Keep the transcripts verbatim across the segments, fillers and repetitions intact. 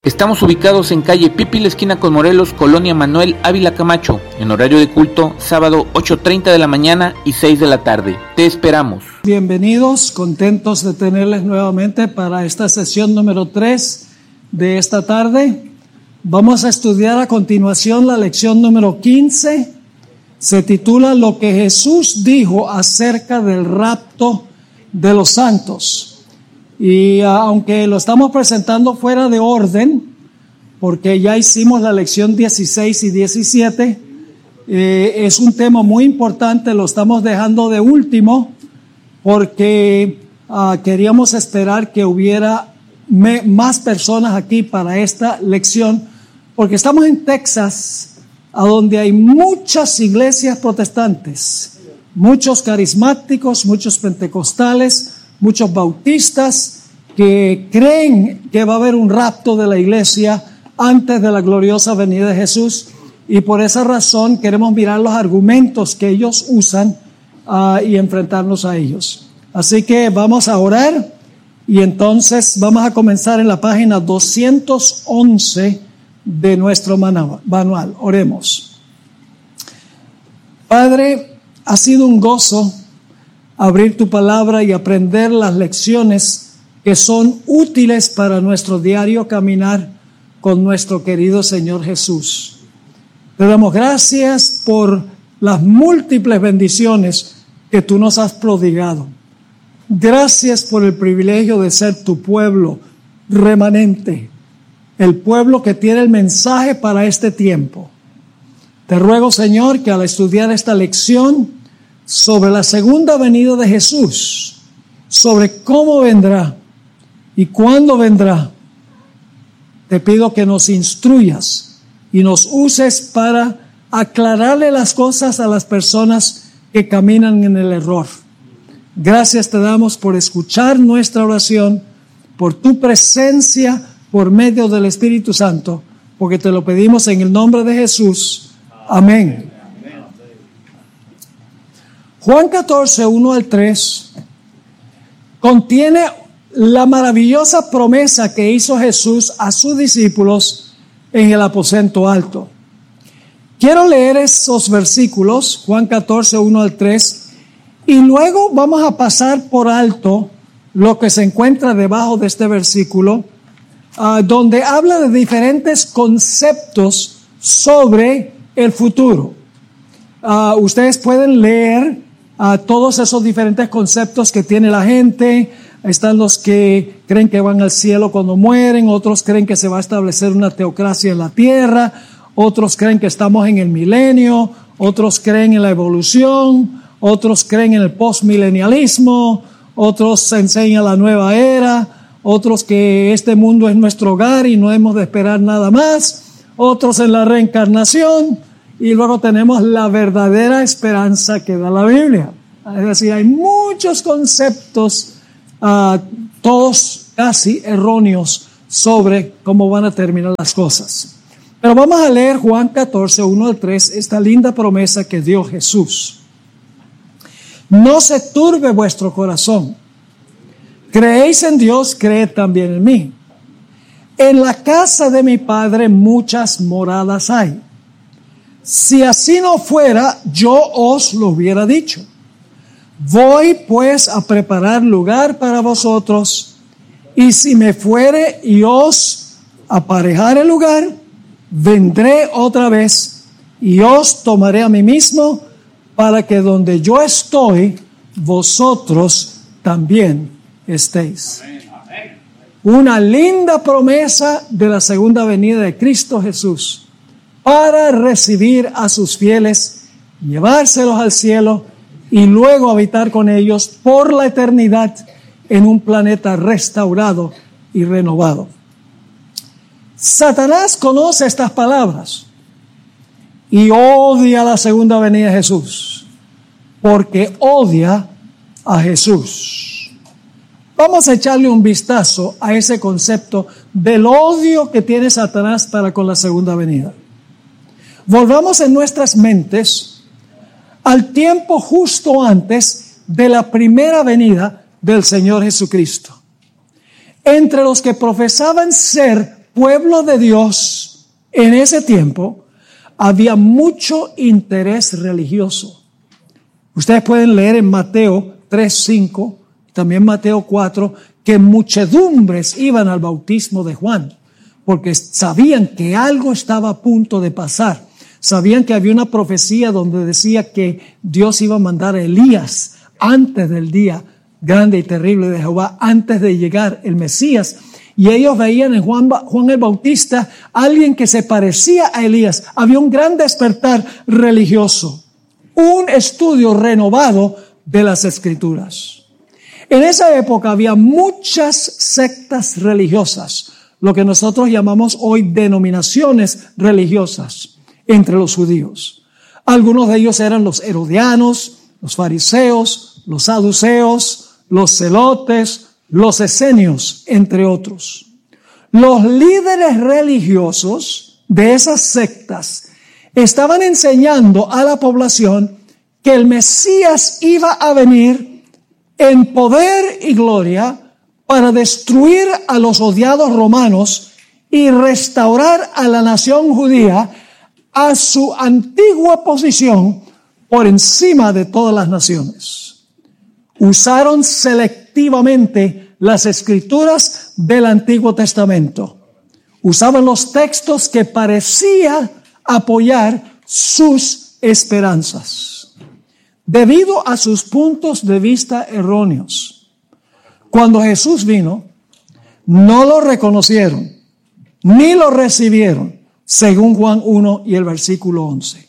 Estamos ubicados en calle Pipi, la esquina con Morelos, Colonia Manuel Ávila Camacho, en horario de culto, sábado ocho treinta de la mañana y seis de la tarde. Te esperamos. Bienvenidos, contentos de tenerles nuevamente para esta sesión número tres de esta tarde. Vamos a estudiar a continuación la lección número quince. Se titula Lo que Jesús dijo acerca del rapto de los santos. Y uh, aunque lo estamos presentando fuera de orden, porque ya hicimos la lección dieciséis y diecisiete, eh, es un tema muy importante, lo estamos dejando de último, porque uh, queríamos esperar que hubiera me, más personas aquí para esta lección, porque estamos en Texas, a donde hay muchas iglesias protestantes, muchos carismáticos, muchos pentecostales, muchos bautistas que creen que va a haber un rapto de la iglesia antes de la gloriosa venida de Jesús, y por esa razón queremos mirar los argumentos que ellos usan uh, y enfrentarnos a ellos. Así que vamos a orar y entonces vamos a comenzar en la página doscientos once de nuestro manual. Oremos. Padre, ha sido un gozo abrir tu palabra y aprender las lecciones que son útiles para nuestro diario caminar con nuestro querido Señor Jesús. Te damos gracias por las múltiples bendiciones que tú nos has prodigado. Gracias por el privilegio de ser tu pueblo remanente, el pueblo que tiene el mensaje para este tiempo. Te ruego, Señor, que al estudiar esta lección sobre la segunda venida de Jesús, sobre cómo vendrá y cuándo vendrá, te pido que nos instruyas y nos uses para aclararle las cosas a las personas que caminan en el error. Gracias te damos por escuchar nuestra oración, por tu presencia por medio del Espíritu Santo, porque te lo pedimos en el nombre de Jesús. Amén. Juan catorce, uno al tres, contiene la maravillosa promesa que hizo Jesús a sus discípulos en el aposento alto. Quiero leer esos versículos, Juan catorce, uno al tres, y luego vamos a pasar por alto lo que se encuentra debajo de este versículo, uh, donde habla de diferentes conceptos sobre el futuro. Uh, ustedes pueden leer a todos esos diferentes conceptos que tiene la gente. Están los que creen que van al cielo cuando mueren, otros creen que se va a establecer una teocracia en la tierra, otros creen que estamos en el milenio, otros creen en la evolución, otros creen en el postmilenialismo, otros enseñan la nueva era, otros que este mundo es nuestro hogar y no hemos de esperar nada más, otros en la reencarnación. Y luego tenemos la verdadera esperanza que da la Biblia. Es decir, hay muchos conceptos, uh, todos casi erróneos, sobre cómo van a terminar las cosas. Pero vamos a leer Juan catorce, uno al tres, esta linda promesa que dio Jesús. No se turbe vuestro corazón. Creéis en Dios, creed también en mí. En la casa de mi Padre muchas moradas hay. Si así no fuera, yo os lo hubiera dicho. Voy pues a preparar lugar para vosotros, y si me fuere y os aparejare lugar, vendré otra vez y os tomaré a mí mismo, para que donde yo estoy, vosotros también estéis. Una linda promesa de la segunda venida de Cristo Jesús, para recibir a sus fieles, llevárselos al cielo y luego habitar con ellos por la eternidad en un planeta restaurado y renovado. Satanás conoce estas palabras y odia la segunda venida de Jesús, porque odia a Jesús. Vamos a echarle un vistazo a ese concepto del odio que tiene Satanás para con la segunda venida. Volvamos en nuestras mentes al tiempo justo antes de la primera venida del Señor Jesucristo. Entre los que profesaban ser pueblo de Dios en ese tiempo había mucho interés religioso. Ustedes pueden leer en Mateo tres, cinco, también Mateo cuatro, que muchedumbres iban al bautismo de Juan, porque sabían que algo estaba a punto de pasar. Sabían que había una profecía donde decía que Dios iba a mandar a Elías antes del día grande y terrible de Jehová, antes de llegar el Mesías. Y ellos veían en Juan, Juan el Bautista alguien que se parecía a Elías. Había un gran despertar religioso, un estudio renovado de las Escrituras. En esa época había muchas sectas religiosas, lo que nosotros llamamos hoy denominaciones religiosas entre los judíos. Algunos de ellos eran los herodianos, los fariseos, los saduceos, los celotes, los esenios, entre otros. Los líderes religiosos de esas sectas estaban enseñando a la población que el Mesías iba a venir en poder y gloria para destruir a los odiados romanos y restaurar a la nación judía a su antigua posición por encima de todas las naciones. Usaron selectivamente las escrituras del Antiguo Testamento. Usaban los textos que parecían apoyar sus esperanzas. Debido a sus puntos de vista erróneos, cuando Jesús vino, no lo reconocieron, ni lo recibieron, según Juan uno y el versículo once.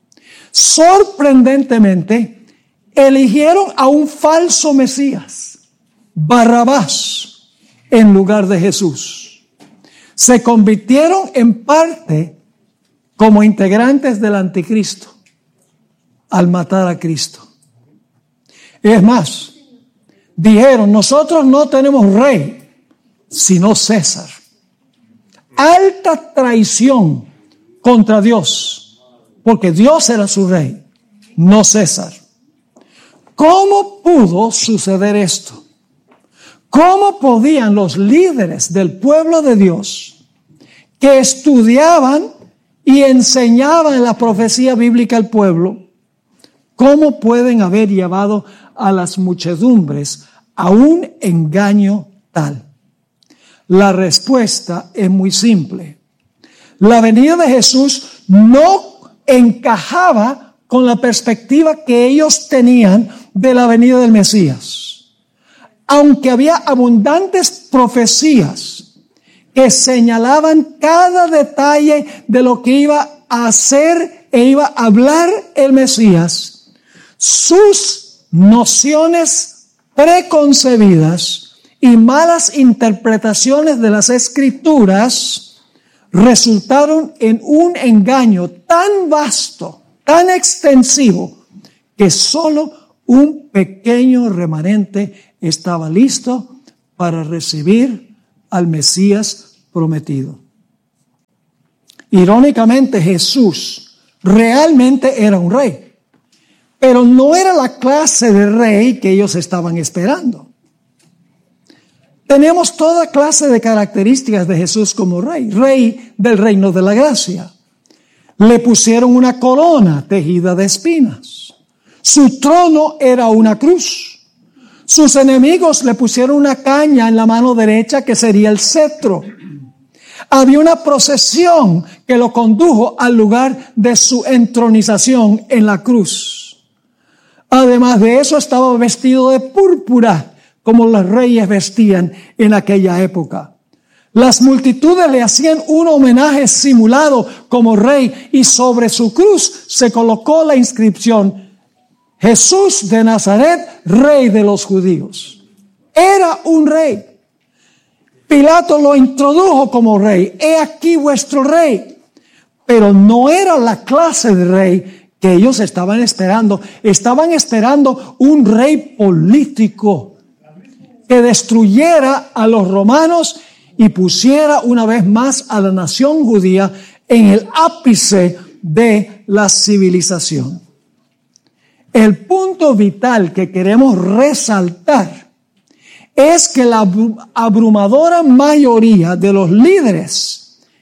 Sorprendentemente, eligieron a un falso Mesías, Barrabás, en lugar de Jesús. Se convirtieron en parte como integrantes del anticristo al matar a Cristo. Es más, dijeron, nosotros no tenemos rey, sino César. Alta traición contra Dios, porque Dios era su rey, no César. ¿Cómo pudo suceder esto? ¿Cómo podían los líderes del pueblo de Dios, que estudiaban y enseñaban la profecía bíblica al pueblo, cómo pueden haber llevado a las muchedumbres a un engaño tal? La respuesta es muy simple. La venida de Jesús no encajaba con la perspectiva que ellos tenían de la venida del Mesías. Aunque había abundantes profecías que señalaban cada detalle de lo que iba a hacer e iba a hablar el Mesías, sus nociones preconcebidas y malas interpretaciones de las Escrituras resultaron en un engaño tan vasto, tan extensivo, que solo un pequeño remanente estaba listo para recibir al Mesías prometido. Irónicamente, Jesús realmente era un rey, pero no era la clase de rey que ellos estaban esperando. Tenemos toda clase de características de Jesús como rey, rey del reino de la gracia. Le pusieron una corona tejida de espinas. Su trono era una cruz. Sus enemigos le pusieron una caña en la mano derecha que sería el cetro. Había una procesión que lo condujo al lugar de su entronización en la cruz. Además de eso, estaba vestido de púrpura, como los reyes vestían en aquella época. Las multitudes le hacían un homenaje simulado como rey, y sobre su cruz se colocó la inscripción: Jesús de Nazaret, rey de los judíos. Era un rey. Pilato lo introdujo como rey. He aquí vuestro rey. Pero no era la clase de rey que ellos estaban esperando. Estaban esperando un rey político que destruyera a los romanos y pusiera una vez más a la nación judía en el ápice de la civilización. El punto vital que queremos resaltar es que la abrumadora mayoría de los líderes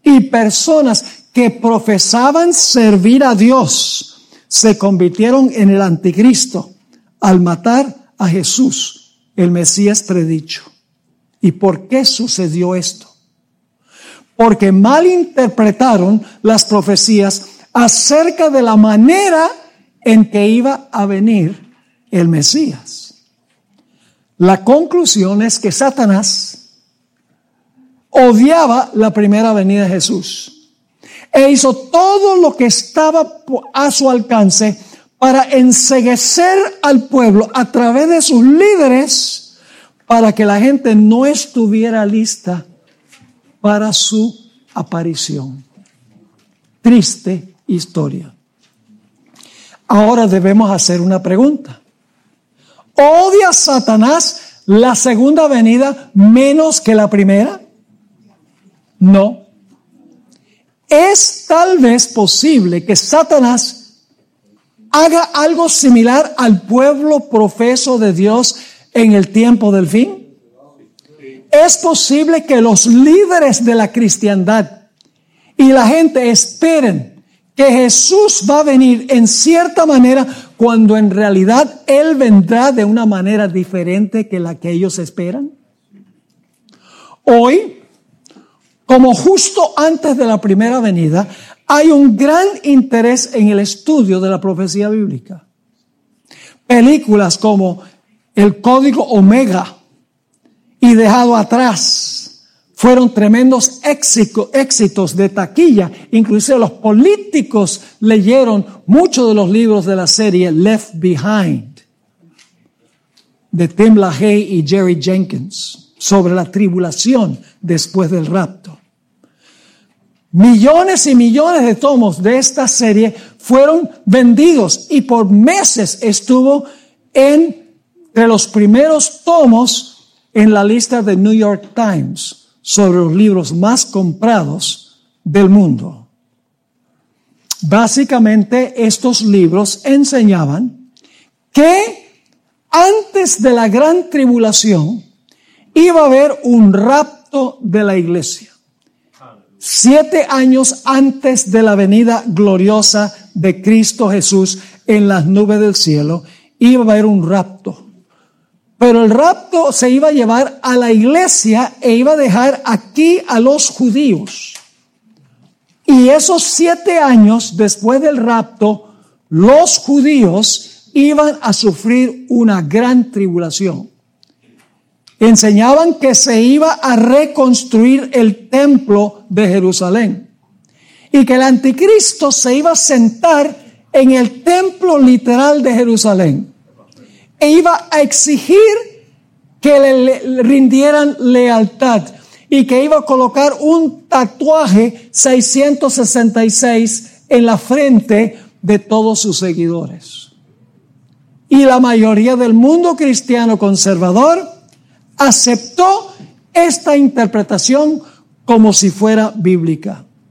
y personas que profesaban servir a Dios se convirtieron en el anticristo al matar a Jesús, el Mesías predicho. ¿Y por qué sucedió esto? Porque malinterpretaron las profecías acerca de la manera en que iba a venir el Mesías. La conclusión es que Satanás odiaba la primera venida de Jesús e hizo todo lo que estaba a su alcance para enceguecer al pueblo a través de sus líderes para que la gente no estuviera lista para su aparición. Triste historia. Ahora debemos hacer una pregunta. ¿Odia Satanás la segunda venida menos que la primera? No. ¿Es tal vez posible que Satanás haga algo similar al pueblo profeso de Dios en el tiempo del fin? ¿Es posible que los líderes de la cristiandad y la gente esperen que Jesús va a venir en cierta manera cuando en realidad Él vendrá de una manera diferente que la que ellos esperan? Hoy, como justo antes de la primera venida, hay un gran interés en el estudio de la profecía bíblica. Películas como El Código Omega y Dejado Atrás fueron tremendos éxitos de taquilla. Inclusive los políticos leyeron muchos de los libros de la serie Left Behind de Tim LaHaye y Jerry Jenkins sobre la tribulación después del rapto. Millones y millones de tomos de esta serie fueron vendidos y por meses estuvo entre los primeros tomos en la lista de New York Times sobre los libros más comprados del mundo. Básicamente, estos libros enseñaban que antes de la gran tribulación iba a haber un rapto de la iglesia. Siete años antes de la venida gloriosa de Cristo Jesús en las nubes del cielo, iba a haber un rapto. Pero el rapto se iba a llevar a la iglesia e iba a dejar aquí a los judíos. Y esos siete años después del rapto, los judíos iban a sufrir una gran tribulación. Enseñaban que se iba a reconstruir el templo de Jerusalén y que el anticristo se iba a sentar en el templo literal de Jerusalén e iba a exigir que le, le rindieran lealtad y que iba a colocar un tatuaje seiscientos sesenta y seis en la frente de todos sus seguidores. Y la mayoría del mundo cristiano conservador aceptó esta interpretación como si fuera bíblica.